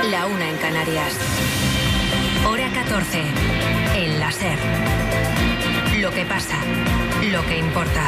La 1 en Canarias. Hora 14. En la SER. Lo que pasa, lo que importa.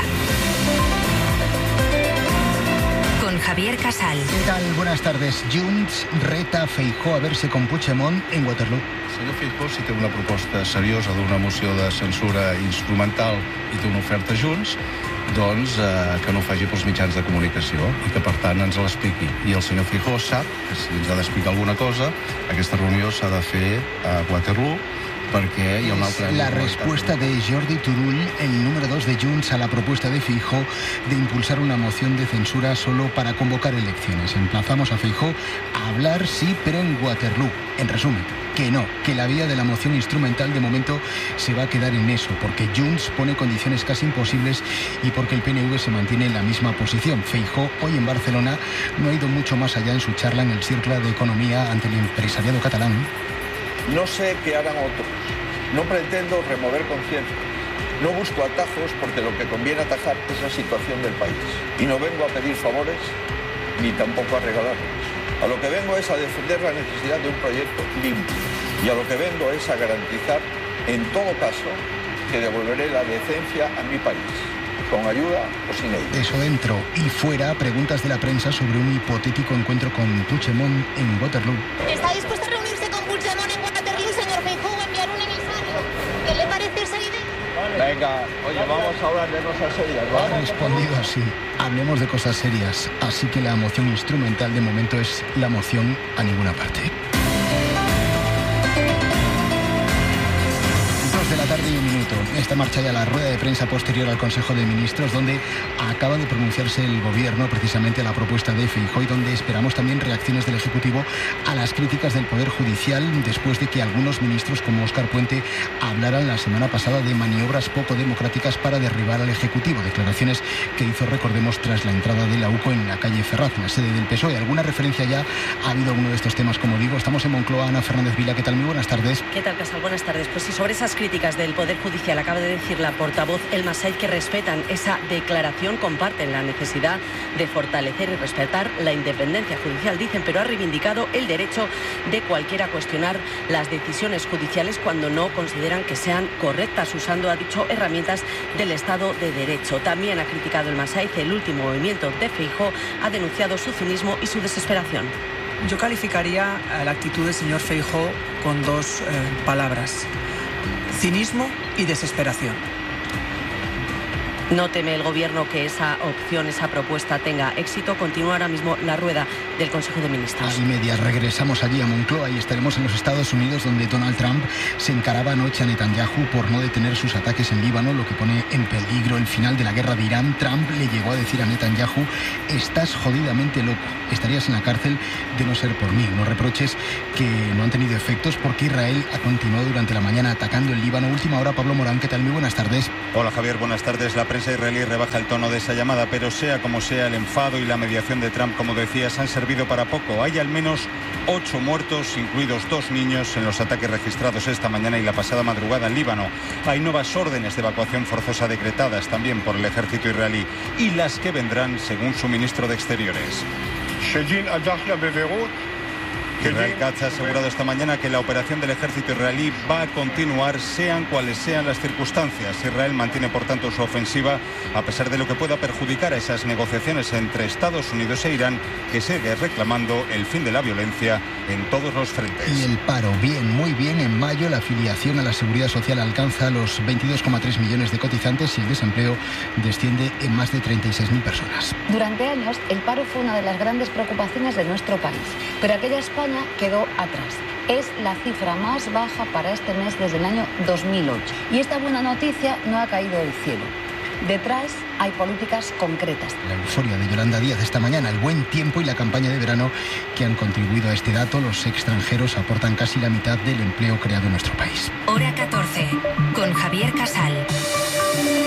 Con Javier Casal. ¿Qué tal? Buenas tardes. Junts reta a Feijóo a verse con Puigdemont en Waterloo. El senyor Feijóo, si té una proposta seriosa d'una moció de censura instrumental i té una oferta a Junts, doncs que no ho faci pels mitjans de comunicació i que, per tant, ens l'expliqui. I el senyor Feijóo sap que si ens ha d'explicar alguna cosa, aquesta reunió s'ha de fer a Waterloo, perquè hi ha una altra... La respuesta de Jordi Turull, el número 2 de Junts, a la propuesta de Feijóo de impulsar una moción de censura solo para convocar elecciones. Emplazamos a Feijóo a hablar, sí, pero en Waterloo. En resumen, que no, que la vía de la moción instrumental de momento se va a quedar en eso, porque Junts pone condiciones casi imposibles y porque el PNV se mantiene en la misma posición. Feijóo, hoy en Barcelona, no ha ido mucho más allá en su charla en el Círculo de Economía ante el empresariado catalán. No sé qué harán otros. No pretendo remover conciencia. No busco atajos porque lo que conviene atajar es la situación del país. Y no vengo a pedir favores ni tampoco a regalarlos. A lo que vengo es a defender la necesidad de un proyecto limpio. Y a lo que vengo es a garantizar, en todo caso, que devolveré la decencia a mi país, con ayuda o sin ella. Eso dentro y fuera, preguntas de la prensa sobre un hipotético encuentro con Puigdemont en Waterloo. ¿Está dispuesto a reunirse con Puigdemont en Waterloo, señor Feijóo, enviar un emisario? ¿Qué le parece esa idea? Venga, oye, vamos a hablar de cosas serias, ¿vale? Ha respondido así. Hablemos de cosas serias. Así que la moción instrumental de momento es la moción a ninguna parte. 2 de la tarde y 1 minuto. Esta marcha ya la rueda de prensa posterior al Consejo de Ministros, donde acaba de pronunciarse el Gobierno precisamente a la propuesta de Feijóo y donde esperamos también reacciones del Ejecutivo a las críticas del Poder Judicial después de que algunos ministros como Óscar Puente hablaran la semana pasada de maniobras poco democráticas para derribar al Ejecutivo. Declaraciones que hizo, recordemos, tras la entrada de la UCO en la calle Ferraz, en la sede del PSOE. ¿Alguna referencia ya ha habido a uno de estos temas? Como digo, estamos en Moncloa. Ana Fernández Vila, ¿qué tal? Muy buenas tardes. ¿Qué tal, Casal? Buenas tardes. Pues sí, sobre esas críticas del Poder Judicial acaba de decir la portavoz Elma Said que respetan esa declaración, comparten la necesidad de fortalecer y respetar la independencia judicial, dicen, pero ha reivindicado el derecho de cualquiera a cuestionar las decisiones judiciales cuando no consideran que sean correctas, usando, ha dicho, herramientas del Estado de Derecho. También ha criticado Elma Said el último movimiento de Feijóo, ha denunciado su cinismo y su desesperación. Yo calificaría la actitud del señor Feijóo con dos palabras: cinismo y desesperación. No teme el Gobierno que esa opción, esa propuesta tenga éxito. Continúa ahora mismo la rueda del Consejo de Ministros. A y media regresamos allí a Moncloa y estaremos en los Estados Unidos, donde Donald Trump se encaraba anoche a Netanyahu por no detener sus ataques en Líbano, lo que pone en peligro el final de la guerra de Irán. Trump le llegó a decir a Netanyahu: estás jodidamente loco, estarías en la cárcel de no ser por mí. Unos reproches que no han tenido efectos porque Israel ha continuado durante la mañana atacando el Líbano. Última hora, Pablo Morán, ¿qué tal? Muy buenas tardes. Hola Javier, buenas tardes. La prensa israelí rebaja el tono de esa llamada, pero sea como sea, el enfado y la mediación de Trump, como decías, han servido para poco. Hay al menos 8 muertos, incluidos 2 niños, en los ataques registrados esta mañana y la pasada madrugada en Líbano. Hay nuevas órdenes de evacuación forzosa decretadas también por el ejército israelí y las que vendrán, según su ministro de Exteriores. Israel Katz ha asegurado esta mañana que la operación del ejército israelí va a continuar, sean cuales sean las circunstancias. Israel mantiene, por tanto, su ofensiva, a pesar de lo que pueda perjudicar a esas negociaciones entre Estados Unidos e Irán, que sigue reclamando el fin de la violencia en todos los frentes. Y el paro, bien, muy bien. En mayo la afiliación a la Seguridad Social alcanza los 22,3 millones de cotizantes y el desempleo desciende en más de 36.000 personas. Durante años, el paro fue una de las grandes preocupaciones de nuestro país, pero aquella España quedó atrás. Es la cifra más baja para este mes desde el año 2008. Y esta buena noticia no ha caído del cielo. Detrás hay políticas concretas. La euforia de Yolanda Díaz esta mañana, el buen tiempo y la campaña de verano que han contribuido a este dato. Los extranjeros aportan casi la mitad del empleo creado en nuestro país. Hora 14, con Javier Casal.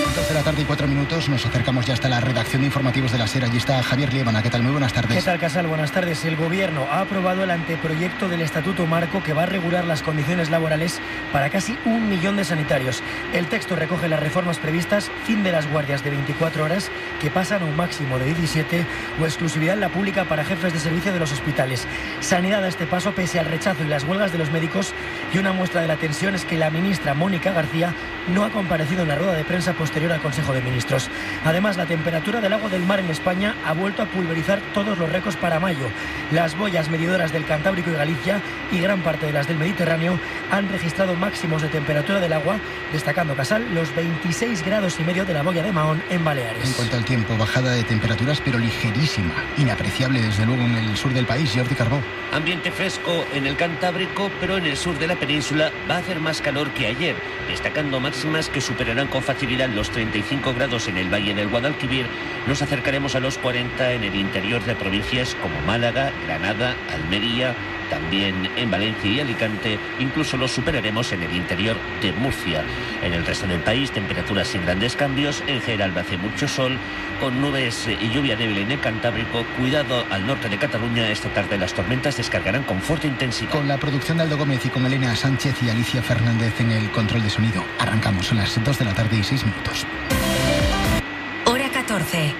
2 de la tarde y 4 minutos, nos acercamos ya hasta la redacción de informativos de la SER. Allí está Javier Liébana. ¿Qué tal? Muy buenas tardes. ¿Qué tal, Casal? Buenas tardes. El Gobierno ha aprobado el anteproyecto del Estatuto Marco que va a regular las condiciones laborales para casi 1 millón de sanitarios. El texto recoge las reformas previstas, fin de las guardias de 24 horas, que pasan a un máximo de 17, o exclusividad en la pública para jefes de servicio de los hospitales. Sanidad a este paso pese al rechazo y las huelgas de los médicos, y una muestra de la tensión es que la ministra Mónica García no ha comparecido en la rueda de prensa posterior al Consejo de Ministros. Además, la temperatura del agua del mar en España ha vuelto a pulverizar todos los récords para mayo. Las boyas medidoras del Cantábrico y Galicia y gran parte de las del Mediterráneo han registrado máximos de temperatura del agua, destacando, Casal, los 26,5 grados de la boya de Mahón en Baleares. En cuanto al tiempo, bajada de temperaturas, pero ligerísima, inapreciable desde luego en el sur del país. Jordi Carbó. Ambiente fresco en el Cantábrico, pero en el sur de la península va a hacer más calor que ayer, destacando máximas que superarán con facilidad los 35 grados en el Valle del Guadalquivir. Nos acercaremos a los 40 en el interior de provincias como Málaga, Granada, Almería, también en Valencia y Alicante. Incluso los superaremos en el interior de Murcia. En el resto del país, temperaturas sin grandes cambios. En general hace mucho sol, con nubes y lluvia débil en el Cantábrico. Cuidado al norte de Cataluña. Esta tarde las tormentas descargarán con fuerte intensidad. Con la producción de Aldo Gómez y con Elena Sánchez y Alicia Fernández en el control de sonido. Arrancamos, son las 2 de la tarde y 6 minutos. Hora 14.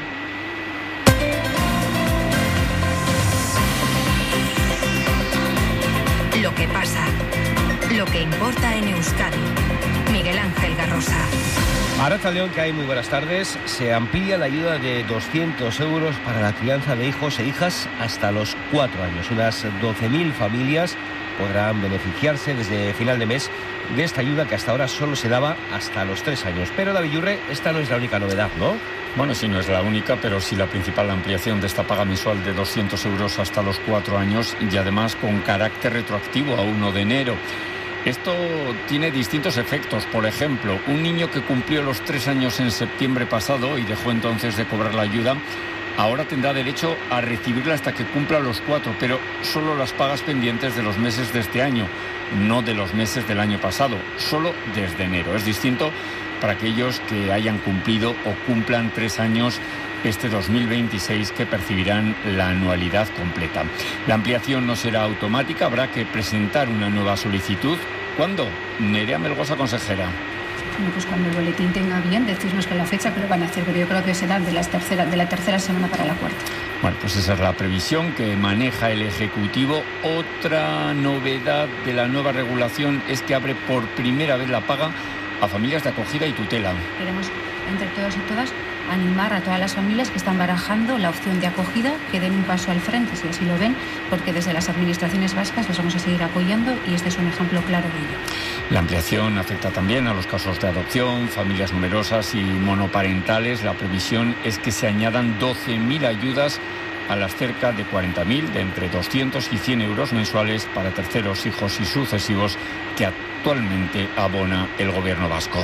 Lo que pasa, lo que importa en Euskadi. Miguel Ángel Garrosa. Arratsaldeon, que hay muy buenas tardes. Se amplía la ayuda de 200 euros para la crianza de hijos e hijas hasta los 4 años. Unas 12.000 familias podrán beneficiarse desde final de mes de esta ayuda que hasta ahora solo se daba hasta los 3 años. Pero, David Yurre, esta no es la única novedad, ¿no? Bueno, sí, no es la única, pero sí la principal ampliación de esta paga mensual de 200 euros hasta los 4 años y además con carácter retroactivo a 1 de enero. Esto tiene distintos efectos. Por ejemplo, un niño que cumplió los 3 años en septiembre pasado y dejó entonces de cobrar la ayuda, ahora tendrá derecho a recibirla hasta que cumpla los 4, pero solo las pagas pendientes de los meses de este año, no de los meses del año pasado, solo desde enero. Es distinto para aquellos que hayan cumplido o cumplan 3 años este 2026, que percibirán la anualidad completa. La ampliación no será automática, habrá que presentar una nueva solicitud. ¿Cuándo? Nerea Melgosa, consejera. Bueno, pues cuando el boletín tenga bien, decirnos con la fecha que lo van a hacer, pero yo creo que será de la tercera semana para la cuarta. Bueno, pues esa es la previsión que maneja el Ejecutivo. Otra novedad de la nueva regulación es que abre por primera vez la paga a familias de acogida y tutela. Queremos, entre todos y todas, animar a todas las familias que están barajando la opción de acogida, que den un paso al frente, si así lo ven, porque desde las administraciones vascas los vamos a seguir apoyando y este es un ejemplo claro de ello. La ampliación afecta también a los casos de adopción, familias numerosas y monoparentales. La previsión es que se añadan 12.000 ayudas a las cerca de 40.000 de entre 200 y 100 euros mensuales para terceros hijos y sucesivos que actualmente abona el Gobierno vasco.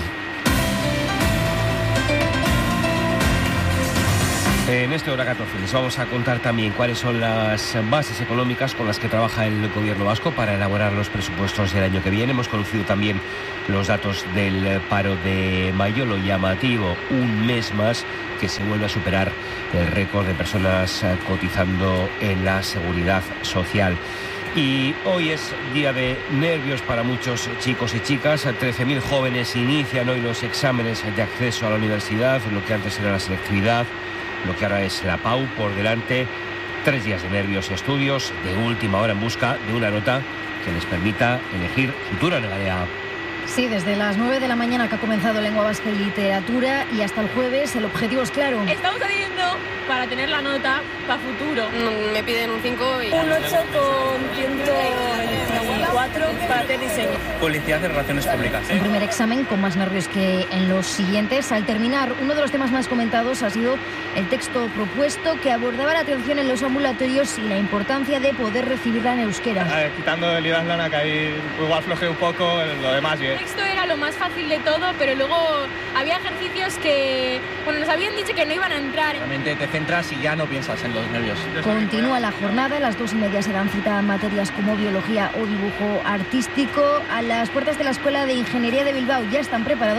En este Hora 14 les vamos a contar también cuáles son las bases económicas con las que trabaja el Gobierno vasco para elaborar los presupuestos del año que viene. Hemos conocido también los datos del paro de mayo, lo llamativo, un mes más que se vuelve a superar el récord de personas cotizando en la seguridad social. Y hoy es día de nervios para muchos chicos y chicas. 13.000 jóvenes inician hoy los exámenes de acceso a la universidad, lo que antes era la selectividad, lo que ahora es la PAU. Por delante, 3 días de nervios y estudios de última hora en busca de una nota que les permita elegir futuro en el área. Sí, desde las 9 de la mañana que ha comenzado Lengua Vasca y Literatura y hasta el jueves el objetivo es claro. Estamos haciendo para tener la nota para futuro. Me piden un 5 y... Un 8 con 124 para hacer diseño. Publicidad y Relaciones Públicas. Un primer examen con más nervios que en los siguientes. Al terminar, uno de los temas más comentados ha sido el texto propuesto que abordaba la atención en los ambulatorios y la importancia de poder recibirla en euskera. Quitando el idazlana, que ahí igual flojeé un poco, lo demás bien. El texto era lo más fácil de todo, pero luego había ejercicios que, bueno, nos habían dicho que no iban a entrar. Realmente te centras y ya no piensas en los nervios. Continúa la jornada, a las 2:30 se dan cita a materias como biología o dibujo artístico. A las puertas de la Escuela de Ingeniería de Bilbao ya están preparados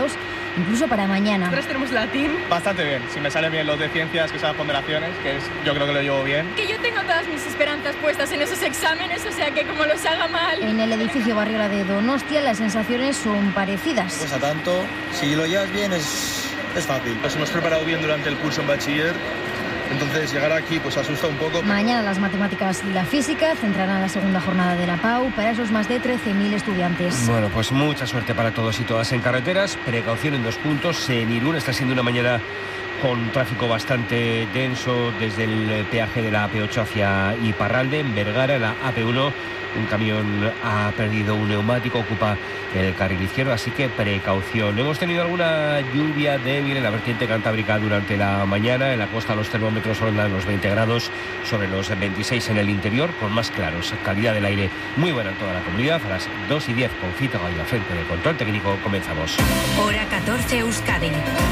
incluso para mañana. Nosotros tenemos latín. Bastante bien. Si me salen bien los de ciencias, que son las ponderaciones, yo creo que lo llevo bien. Que yo tengo todas mis esperanzas puestas en esos exámenes, o sea que como los haga mal... En el edificio Barriola de Donostia las sensaciones son parecidas. Pues a tanto, si lo llevas bien es fácil. Nos hemos preparado bien durante el curso en bachiller, entonces llegar aquí pues asusta un poco. Mañana las matemáticas y la física centrarán la segunda jornada de la PAU para esos más de 13.000 estudiantes. Bueno, pues mucha suerte para todos y todas en carreteras. Precaución en 2 puntos. En Irún está siendo una mañana con tráfico bastante denso desde el peaje de la AP8 hacia Iparralde. En Vergara, la AP1, un camión ha perdido un neumático, ocupa el carril izquierdo, así que precaución. Hemos tenido alguna lluvia débil en la vertiente cantábrica durante la mañana. En la costa los termómetros rondan los 20 grados, sobre los 26 en el interior, con más claros. Calidad del aire muy buena en toda la comunidad. A las 2:10 con Fito Gallo al frente del control técnico, comenzamos. Hora 14 Euskadi.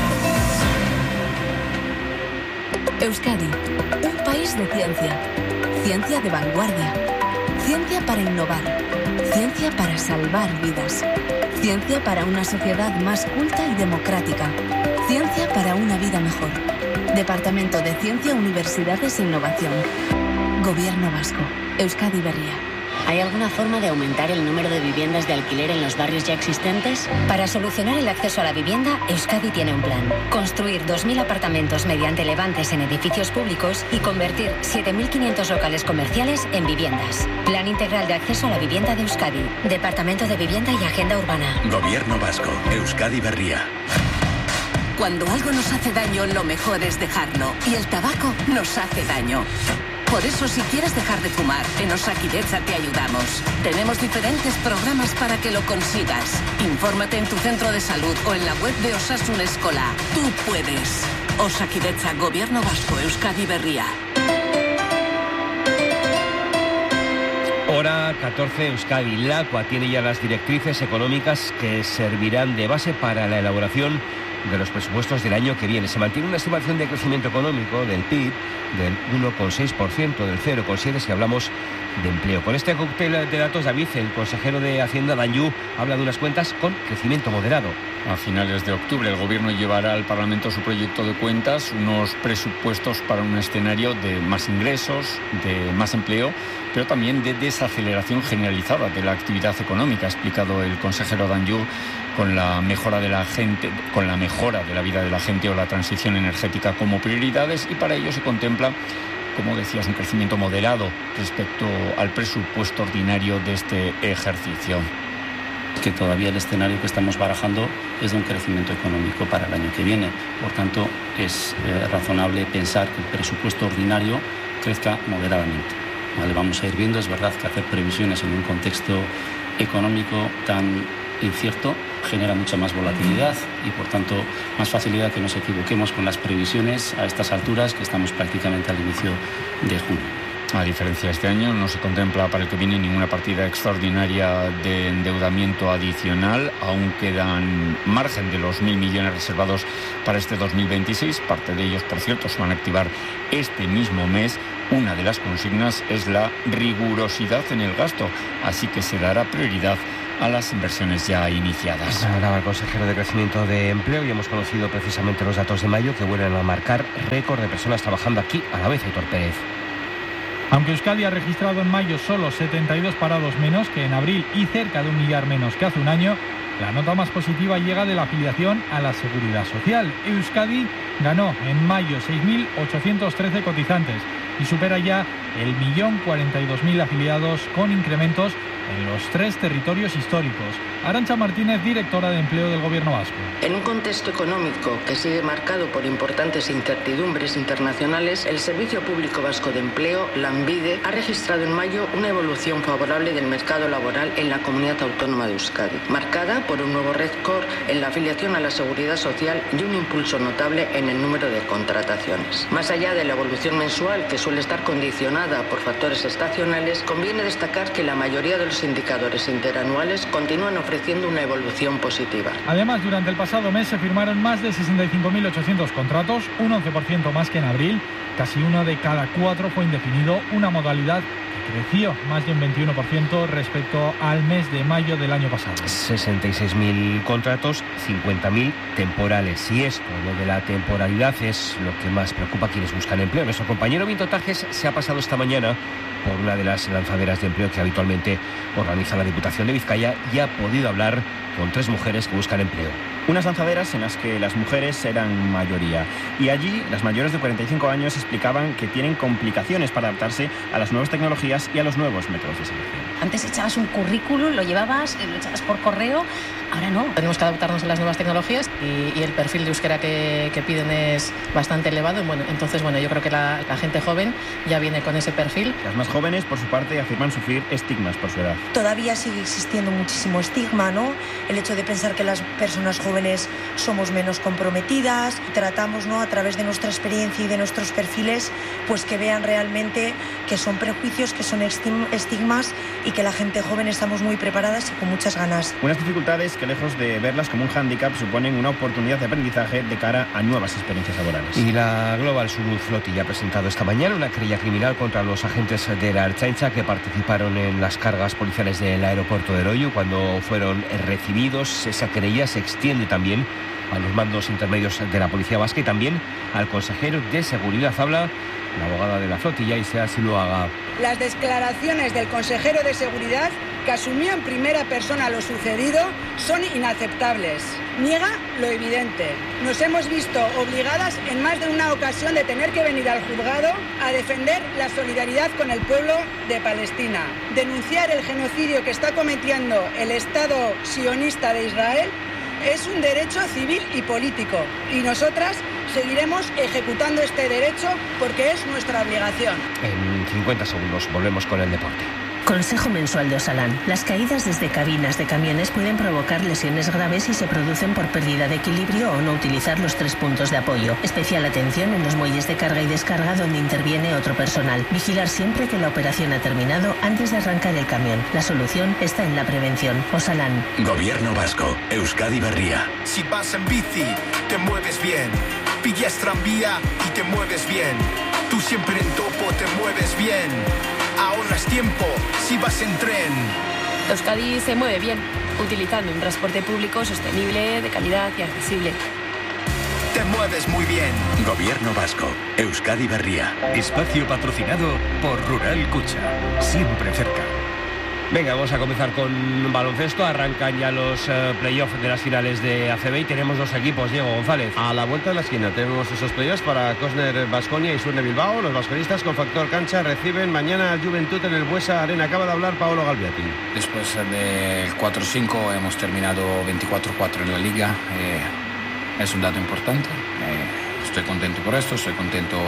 Euskadi, un país de ciencia. Ciencia de vanguardia. Ciencia para innovar. Ciencia para salvar vidas. Ciencia para una sociedad más culta y democrática. Ciencia para una vida mejor. Departamento de Ciencia, Universidades e Innovación. Gobierno Vasco. Euskadi Berria. ¿Hay alguna forma de aumentar el número de viviendas de alquiler en los barrios ya existentes? Para solucionar el acceso a la vivienda, Euskadi tiene un plan. Construir 2.000 apartamentos mediante levantes en edificios públicos y convertir 7.500 locales comerciales en viviendas. Plan integral de acceso a la vivienda de Euskadi. Departamento de Vivienda y Agenda Urbana. Gobierno Vasco. Euskadi Berria. Cuando algo nos hace daño, lo mejor es dejarlo. Y el tabaco nos hace daño. Por eso, si quieres dejar de fumar, en Osakidetza te ayudamos. Tenemos diferentes programas para que lo consigas. Infórmate en tu centro de salud o en la web de Osasun Eskola. Tú puedes. Osakidetza, Gobierno Vasco, Euskadi Berria. Hora 14 Euskadi. La ACUA tiene ya las directrices económicas que servirán de base para la elaboración de los presupuestos del año que viene. Se mantiene una estimación de crecimiento económico del PIB del 1,6%, del 0,7% si hablamos de empleo. Con este cóctel de datos, David, el consejero de Hacienda, Danyu, habla de unas cuentas con crecimiento moderado. A finales de octubre el Gobierno llevará al Parlamento su proyecto de cuentas, unos presupuestos para un escenario de más ingresos, de más empleo, pero también de desaceleración generalizada de la actividad económica, ha explicado el consejero Danyu, con la mejora de la vida de la gente o la transición energética como prioridades, y para ello se contempla, como decías, un crecimiento moderado respecto al presupuesto ordinario de este ejercicio. Que todavía el escenario que estamos barajando es de un crecimiento económico para el año que viene. Por tanto, es razonable pensar que el presupuesto ordinario crezca moderadamente. ¿Vale? Vamos a ir viendo, es verdad que hacer previsiones en un contexto económico tan incierto genera mucha más volatilidad y, por tanto, más facilidad que nos equivoquemos con las previsiones a estas alturas, que estamos prácticamente al inicio de junio. A diferencia de este año, no se contempla para el que viene ninguna partida extraordinaria de endeudamiento adicional. Aún quedan margen de los 1.000 millones reservados para este 2026. Parte de ellos, por cierto, se van a activar este mismo mes. Una de las consignas es la rigurosidad en el gasto, así que se dará prioridad a las inversiones ya iniciadas. Hablaba el consejero de Crecimiento de Empleo y hemos conocido precisamente los datos de mayo que vuelven a marcar récord de personas trabajando aquí a la vez. Aitor Pérez. Aunque Euskadi ha registrado en mayo solo 72 parados menos que en abril y cerca de 1 millar menos que hace un año, la nota más positiva llega de la afiliación a la Seguridad Social. Euskadi ganó en mayo 6.813 cotizantes y supera ya el 1.042.000 afiliados, con incrementos en los 3 territorios históricos. Arantxa Martínez, directora de Empleo del Gobierno Vasco. En un contexto económico que sigue marcado por importantes incertidumbres internacionales, el Servicio Público Vasco de Empleo, Lanbide, ha registrado en mayo una evolución favorable del mercado laboral en la comunidad autónoma de Euskadi, marcada por un nuevo récord en la afiliación a la Seguridad Social y un impulso notable en el número de contrataciones. Más allá de la evolución mensual, que suele estar condicionada por factores estacionales, conviene destacar que la mayoría de los indicadores interanuales continúan ofreciendo una evolución positiva. Además, durante el pasado mes se firmaron más de 65.800 contratos, un 11% más que en abril. Casi 1 de cada 4 fue indefinido, una modalidad que creció más de un 21% respecto al mes de mayo del año pasado. 66.000 contratos, 50.000 temporales. Y esto, lo de la temporalidad, es lo que más preocupa a quienes buscan empleo. Nuestro compañero Vinto Tajes se ha pasado esta mañana por una de las lanzaderas de empleo que habitualmente organiza la Diputación de Vizcaya y ha podido hablar con 3 mujeres que buscan empleo. Unas lanzaderas en las que las mujeres eran mayoría. Y allí las mayores de 45 años explicaban que tienen complicaciones para adaptarse a las nuevas tecnologías y a los nuevos métodos de selección. Antes echabas un currículum, lo llevabas, lo echabas por correo, ahora no. Tenemos que adaptarnos a las nuevas tecnologías y el perfil de euskera que piden es bastante elevado. Entonces, yo creo que la gente joven ya viene con ese perfil. Las más jóvenes, por su parte, afirman sufrir estigmas por su edad. Todavía sigue existiendo muchísimo estigma, ¿no? El hecho de pensar que las personas jóvenes somos menos comprometidas. Tratamos, ¿no?, a través de nuestra experiencia y de nuestros perfiles, pues que vean realmente que son prejuicios, que son estigmas y que la gente joven estamos muy preparadas y con muchas ganas. Unas dificultades que, lejos de verlas como un hándicap, suponen una oportunidad de aprendizaje de cara a nuevas experiencias laborales. Y la Global Sunut Flotilla ha presentado esta mañana una querella criminal contra los agentes de la Ertzaintza que participaron en las cargas policiales del aeropuerto de Loiu cuando fueron recibidos. Esa querella se extiende también a los mandos intermedios de la Policía Vasca y también al consejero de Seguridad. Habla la abogada de la flotilla, Isea Siluaga. Las declaraciones del consejero de Seguridad, que asumió en primera persona lo sucedido, son inaceptables. Niega lo evidente. Nos hemos visto obligadas en más de una ocasión de tener que venir al juzgado a defender la solidaridad con el pueblo de Palestina. Denunciar el genocidio que está cometiendo el Estado sionista de Israel es un derecho civil y político, y nosotras seguiremos ejecutando este derecho porque es nuestra obligación. En 50 segundos volvemos con el deporte. Consejo mensual de Osalan. Las caídas desde cabinas de camiones pueden provocar lesiones graves si se producen por pérdida de equilibrio o no utilizar los 3 puntos de apoyo. Especial atención en los muelles de carga y descarga donde interviene otro personal. Vigilar siempre que la operación ha terminado antes de arrancar el camión. La solución está en la prevención. Osalan. Gobierno vasco. Euskadi Berria. Si vas en bici, te mueves bien. Pillas tranvía y te mueves bien. Tú siempre en topo te mueves bien. Ahorras tiempo si vas en tren. Euskadi se mueve bien, utilizando un transporte público sostenible, de calidad y accesible. Te mueves muy bien. Gobierno vasco. Euskadi Berria. Espacio patrocinado por Rural Cucha. Siempre cerca. Venga, vamos a comenzar con baloncesto. Arrancan ya los playoffs de las finales de ACB y tenemos 2 equipos. Diego González. A la vuelta de la esquina tenemos esos playoffs para Cosner Baskonia y Surne Bilbao. Los vasconistas con factor cancha reciben mañana al Juventud en el Buesa Arena. Acaba de hablar Paolo Galbiati. Después del 4-5 hemos terminado 24-4 en la liga. Es un dato importante. Estoy contento por esto, estoy contento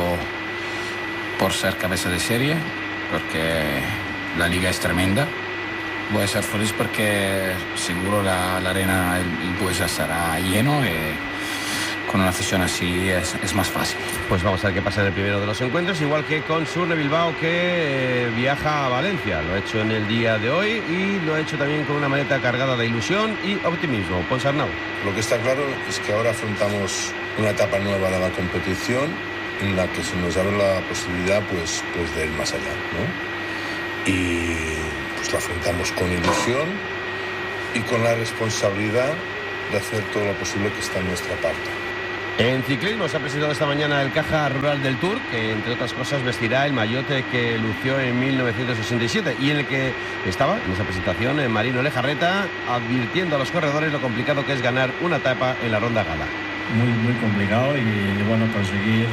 por ser cabeza de serie, porque la liga es tremenda. Voy a ser feliz porque seguro la arena, el Buesa estará lleno y con una afición así es más fácil. Pues vamos a ver qué pasa en el primero de los encuentros, igual que con Surne Bilbao, que viaja a Valencia. Lo ha hecho en el día de hoy y lo ha hecho también con una maleta cargada de ilusión y optimismo. Ponsarnau. Lo que está claro es que ahora afrontamos una etapa nueva de la competición en la que se nos abre la posibilidad pues de ir más allá, ¿no? Y pues la afrontamos con ilusión y con la responsabilidad de hacer todo lo posible que está en nuestra parte. En ciclismo se ha presentado esta mañana el Caja Rural del Tour, que entre otras cosas vestirá el maillot que lució en 1967 y en el que estaba en esa presentación Marino Lejarreta advirtiendo a los corredores lo complicado que es ganar una etapa en la Ronda Gala. Muy complicado y bueno, conseguir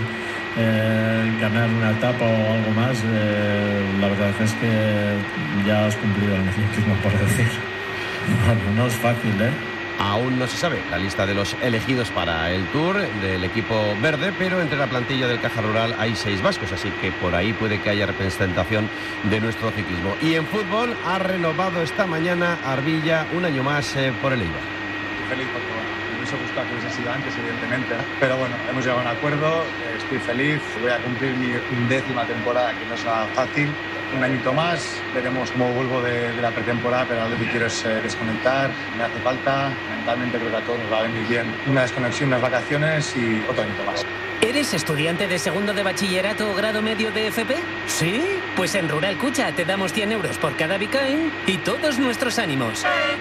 ganar una etapa o algo más, la verdad es que ya has cumplido el ciclismo, por decir. Bueno, no es fácil, Aún no se sabe la lista de los elegidos para el Tour del equipo verde, pero entre la plantilla del Caja Rural hay 6 vascos, así que por ahí puede que haya representación de nuestro ciclismo. Y en fútbol ha renovado esta mañana Arbilla un año más por el Eibar. Feliz porque me hubiese gustado que hubiese sido antes, evidentemente, pero bueno, hemos llegado a un acuerdo, estoy feliz, voy a cumplir mi 10ª temporada, que no es nada fácil. Un añito más, veremos cómo vuelvo de la pretemporada, pero lo que quiero es desconectar, me hace falta, mentalmente creo que a todos nos va a venir bien una desconexión, unas vacaciones y otro añito más. ¿Eres estudiante de segundo de bachillerato o grado medio de FP? ¿Sí? Pues en Rural Cucha te damos 100 euros por cada Bicain y todos nuestros ánimos.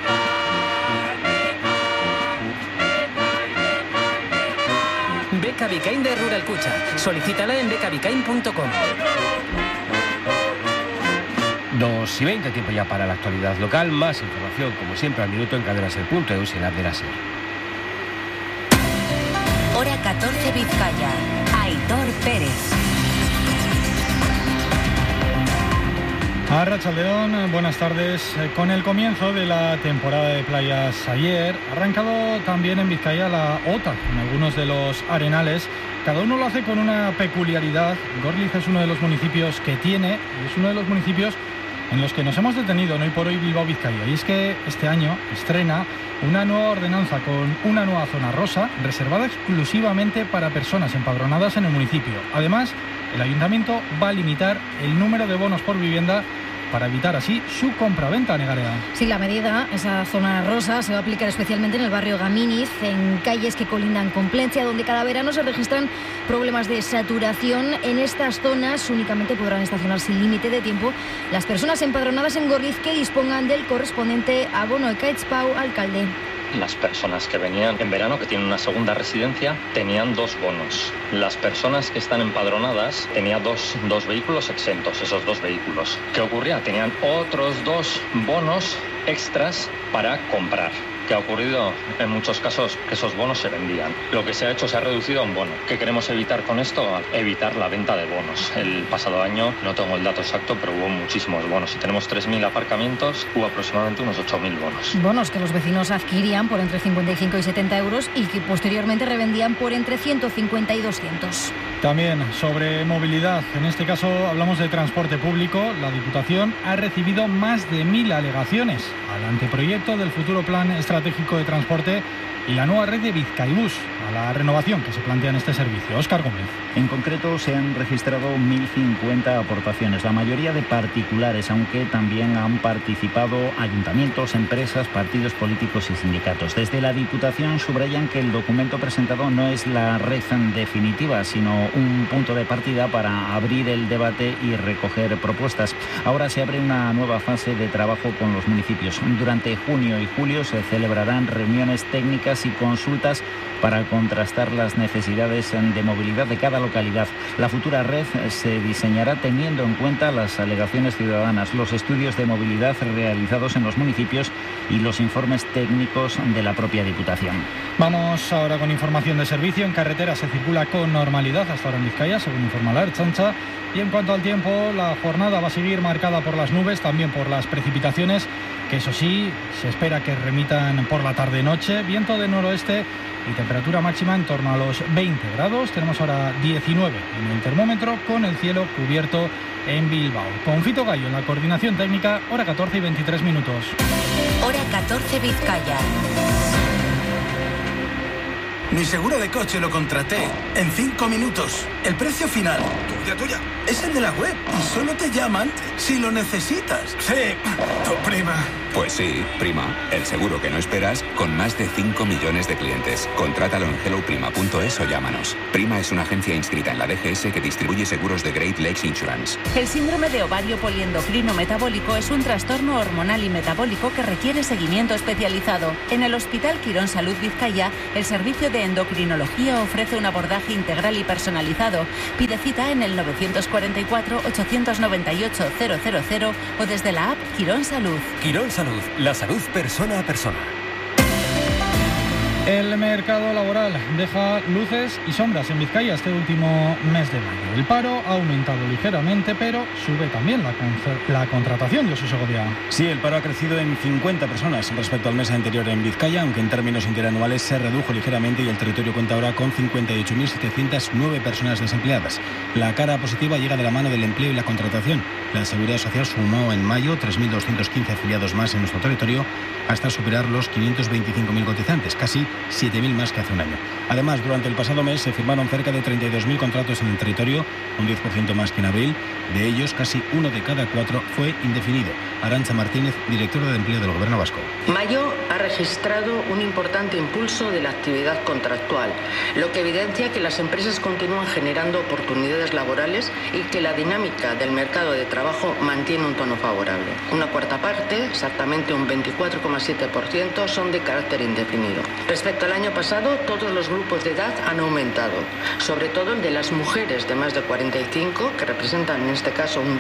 Beca Bicain de Rural Cucha. Solicítala en becabicain.com. 2:20, tiempo ya para la actualidad local. Más información, como siempre, al minuto en cadenaser.eus y en la app de la SER. Hora 14 Vizcaya. Aitor Pérez. Arratsaldeon, buenas tardes. Con el comienzo de la temporada de playas ayer, ha arrancado también en Vizcaya la OTA, en algunos de los arenales. Cada uno lo hace con una peculiaridad. Gorliz es uno de los municipios que tiene, y es uno de los municipios en los que nos hemos detenido en Hoy por Hoy Bilbao Vizcaya. Y es que este año estrena una nueva ordenanza con una nueva zona rosa reservada exclusivamente para personas empadronadas en el municipio. Además, el ayuntamiento va a limitar el número de bonos por vivienda para evitar así su compraventa, Negarea. Sí, la medida, esa zona rosa, se va a aplicar especialmente en el barrio Gaminiz, en calles que colindan con Plencia, donde cada verano se registran problemas de saturación. En estas zonas únicamente podrán estacionar sin límite de tiempo las personas empadronadas en Gorliz que dispongan del correspondiente abono de Caetspau, alcalde. Las personas que venían en verano, que tienen una segunda residencia, tenían 2 bonos. Las personas que están empadronadas tenían dos vehículos exentos, esos 2 vehículos. ¿Qué ocurría? Tenían otros 2 bonos extras para comprar. ¿Qué ha ocurrido? En muchos casos que esos bonos se vendían. Lo que se ha hecho, se ha reducido a un bono. ¿Qué queremos evitar con esto? Evitar la venta de bonos. El pasado año, no tengo el dato exacto, pero hubo muchísimos bonos. Si tenemos 3.000 aparcamientos, hubo aproximadamente unos 8.000 bonos. Bonos que los vecinos adquirían por entre 55 y 70 euros y que posteriormente revendían por entre 150 y 200. También sobre movilidad, en este caso hablamos de transporte público. La Diputación ha recibido más de 1.000 alegaciones al anteproyecto del futuro plan estratégico de transporte y la nueva red de Bizkaibus, a la renovación que se plantea en este servicio. Óscar Gómez. En concreto se han registrado 1.050 aportaciones, la mayoría de particulares, aunque también han participado ayuntamientos, empresas, partidos políticos y sindicatos. Desde la Diputación subrayan que el documento presentado no es la red definitiva, sino un punto de partida para abrir el debate y recoger propuestas. Ahora se abre una nueva fase de trabajo con los municipios. Durante junio y julio se celebrarán reuniones técnicas y consultas para contrastar las necesidades de movilidad de cada localidad. La futura red se diseñará teniendo en cuenta las alegaciones ciudadanas, los estudios de movilidad realizados en los municipios y los informes técnicos de la propia Diputación. Vamos ahora con información de servicio. En carretera se circula con normalidad hasta ahora en Vizcaya, según informa la Ertzaintza. Y en cuanto al tiempo, la jornada va a seguir marcada por las nubes, también por las precipitaciones, que eso sí, se espera que remitan por la tarde-noche. Viento de noroeste y temperatura máxima en torno a los 20 grados. Tenemos ahora 19 en el termómetro, con el cielo cubierto en Bilbao. Con Fito Gallo en la coordinación técnica, hora 14 y 23 minutos. Hora 14 Vizcaya. Mi seguro de coche lo contraté en 5 minutos. El precio final, tuya, es el de la web y solo te llaman si lo necesitas. Sí, tu prima. Pues sí, Prima, el seguro que no esperas con más de 5 millones de clientes. Contrátalo en helloprima.es o llámanos. Prima es una agencia inscrita en la DGS que distribuye seguros de Great Lakes Insurance. El síndrome de ovario poliendocrino metabólico es un trastorno hormonal y metabólico que requiere seguimiento especializado. En el Hospital Quirón Salud Vizcaya, el servicio de endocrinología ofrece un abordaje integral y personalizado. Pide cita en el 944-898-000 o desde la app Quirón Salud. Quirón Salud, la salud persona a persona. El mercado laboral deja luces y sombras en Vizcaya este último mes de mayo. El paro ha aumentado ligeramente, pero sube también la contratación de Jesús Segovia. Sí, el paro ha crecido en 50 personas respecto al mes anterior en Vizcaya, aunque en términos interanuales se redujo ligeramente y el territorio cuenta ahora con 58.709 personas desempleadas. La cara positiva llega de la mano del empleo y la contratación. La Seguridad Social sumó en mayo 3.215 afiliados más en nuestro territorio hasta superar los 525.000 cotizantes, casi 7.000 más que hace un año. Además, durante el pasado mes se firmaron cerca de 32.000 contratos en el territorio, un 10% más que en abril. De ellos, casi 1 de cada 4 fue indefinido. Arantxa Martínez, directora de Empleo del Gobierno vasco. Mayo ha registrado un importante impulso de la actividad contractual, lo que evidencia que las empresas continúan generando oportunidades laborales y que la dinámica del mercado de trabajo mantiene un tono favorable. Una cuarta parte, exactamente un 24,7%, son de carácter indefinido. Respecto al año pasado, todos los grupos de edad han aumentado, sobre todo el de las mujeres de más de 45, que representan en este caso un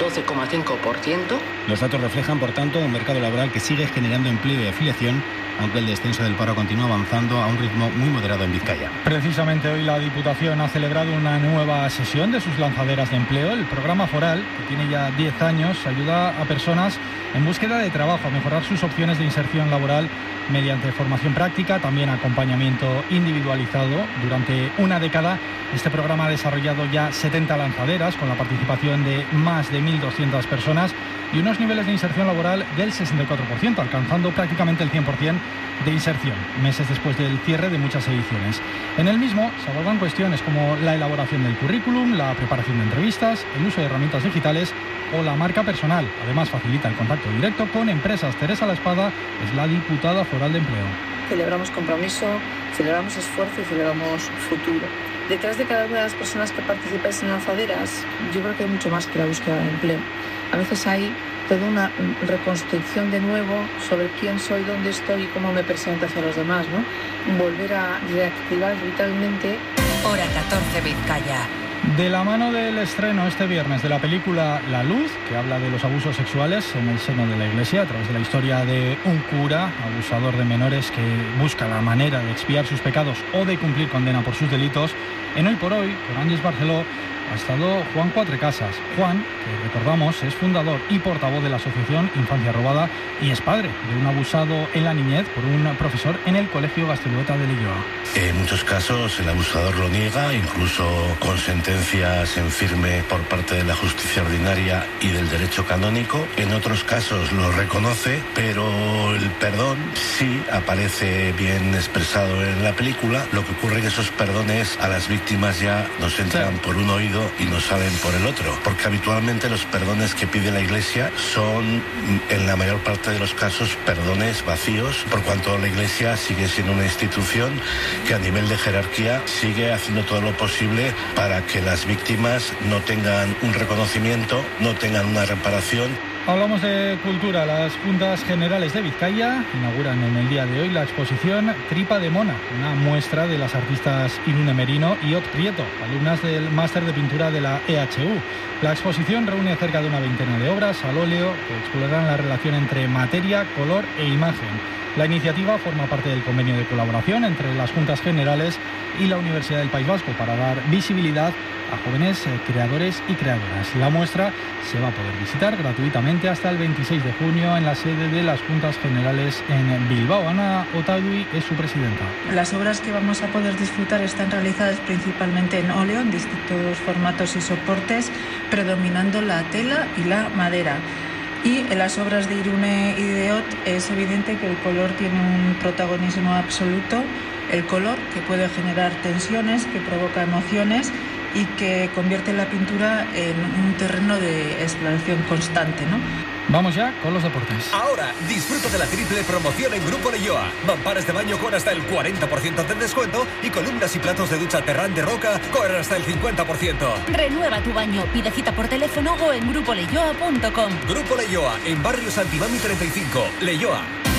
12,5%. Los datos reflejan, por tanto, un mercado laboral que sigue generando empleo y afiliación, aunque el descenso del paro continúa avanzando a un ritmo muy moderado en Vizcaya. Precisamente hoy la Diputación ha celebrado una nueva sesión de sus lanzaderas de empleo. El programa Foral, que tiene ya 10 años, ayuda a personas en búsqueda de trabajo a mejorar sus opciones de inserción laboral mediante formación práctica, también acompañamiento individualizado. Durante una década, este programa ha desarrollado ya 70 lanzaderas con la participación de más de 1.200 personas y unos niveles de inserción laboral del 64%, alcanzando prácticamente el 100% de inserción, meses después del cierre de muchas ediciones. En el mismo se abordan cuestiones como la elaboración del currículum, la preparación de entrevistas, el uso de herramientas digitales o la marca personal. Además, facilita el contacto directo con empresas. Teresa La Espada es la diputada foral de empleo. Celebramos compromiso, celebramos esfuerzo y celebramos futuro. Detrás de cada una de las personas que participáis en lanzaderas, yo creo que hay mucho más que la búsqueda de empleo. A veces hay toda una reconstrucción de nuevo sobre quién soy, dónde estoy y cómo me presento hacia los demás, ¿no? Volver a reactivar vitalmente. Hora 14 Vizcaya. De la mano del estreno este viernes de la película La Luz, que habla de los abusos sexuales en el seno de la Iglesia, a través de la historia de un cura abusador de menores que busca la manera de expiar sus pecados o de cumplir condena por sus delitos, en Hoy por Hoy, con Ángeles Barceló, ha estado Juan Cuatrecasas. Juan, que recordamos, es fundador y portavoz de la asociación Infancia Robada y es padre de un abusado en la niñez por un profesor en el Colegio Gaztelueta de Leioa. En muchos casos el abusador lo niega, incluso con sentencias en firme por parte de la justicia ordinaria y del derecho canónico. En otros casos lo reconoce, pero el perdón sí aparece bien expresado en la película. Lo que ocurre es que esos perdones a las víctimas ya nos entran por un oído y no salen por el otro, porque habitualmente los perdones que pide la Iglesia son, en la mayor parte de los casos, perdones vacíos, por cuanto la Iglesia sigue siendo una institución que a nivel de jerarquía sigue haciendo todo lo posible para que las víctimas no tengan un reconocimiento, no tengan una reparación. Hablamos de cultura. Las Juntas Generales de Vizcaya inauguran en el día de hoy la exposición Tripa de Mona, una muestra de las artistas Irune Merino y Ot Prieto, alumnas del máster de pintura de la EHU. La exposición reúne cerca de una veintena de obras al óleo que explorarán la relación entre materia, color e imagen. La iniciativa forma parte del convenio de colaboración entre las Juntas Generales y la Universidad del País Vasco para dar visibilidad a jóvenes creadores y creadoras. La muestra se va a poder visitar gratuitamente hasta el 26 de junio en la sede de las Juntas Generales en Bilbao. Ana Otadui es su presidenta. Las obras que vamos a poder disfrutar están realizadas principalmente en óleo, en distintos formatos y soportes, predominando la tela y la madera. Y en las obras de Irune y de Ot es evidente que el color tiene un protagonismo absoluto. El color que puede generar tensiones, que provoca emociones y que convierte la pintura en un terreno de exploración constante, ¿no? Vamos ya con los deportes. Ahora disfruta de la triple promoción en Grupo Leioa. Mampares de baño con hasta el 40% de descuento y columnas y platos de ducha Terrán de Roca con hasta el 50%. Renueva tu baño, pide cita por teléfono o en grupoleioa.com. Grupo Leioa, en Barrio Santimami 35, Leioa.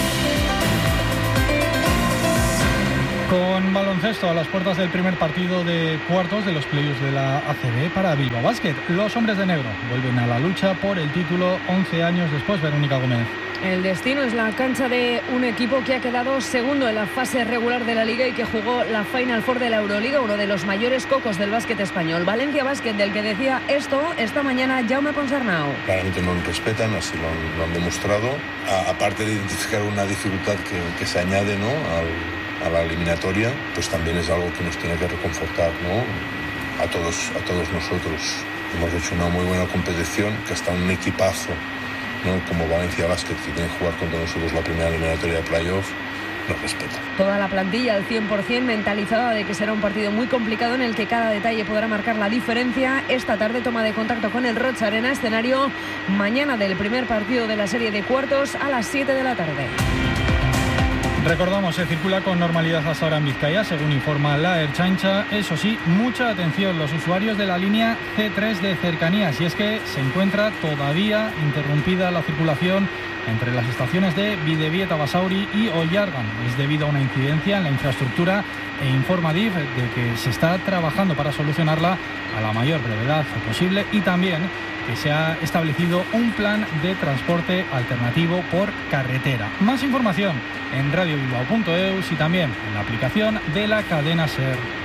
Con baloncesto a las puertas del primer partido de cuartos de los playoffs de la ACB para Bilbao Basket. Los hombres de negro vuelven a la lucha por el título 11 años después. Verónica Gómez. El destino es la cancha de un equipo que ha quedado segundo en la fase regular de la Liga y que jugó la Final Four de la Euroliga, uno de los mayores cocos del básquet español. Valencia Basket, del que decía esto esta mañana Jaume Ponsarnau. Claramente no nos respetan, así lo han demostrado. Aparte de identificar una dificultad que se añade, ¿no?, a la eliminatoria, pues también es algo que nos tiene que reconfortar, ¿no?, a todos nosotros. Hemos hecho una muy buena competición, que hasta un equipazo, ¿no?, como Valencia Basket, que tiene que jugar contra nosotros la primera eliminatoria de playoff, lo respeta. Toda la plantilla al 100% mentalizada de que será un partido muy complicado en el que cada detalle podrá marcar la diferencia. Esta tarde toma de contacto con el Roig Arena, escenario mañana del primer partido de la serie de cuartos a las 7 de la tarde. Recordamos, se circula con normalidad hasta ahora en Vizcaya, según informa la Ertzaintza. Eso sí, mucha atención los usuarios de la línea C3 de cercanías, y es que se encuentra todavía interrumpida la circulación entre las estaciones de Bidebieta, Basauri y Ollargan. Es debido a una incidencia en la infraestructura e informa DIF de que se está trabajando para solucionarla a la mayor brevedad posible, y también que se ha establecido un plan de transporte alternativo por carretera. Más información en radiobilbao.eus y también en la aplicación de la cadena SER.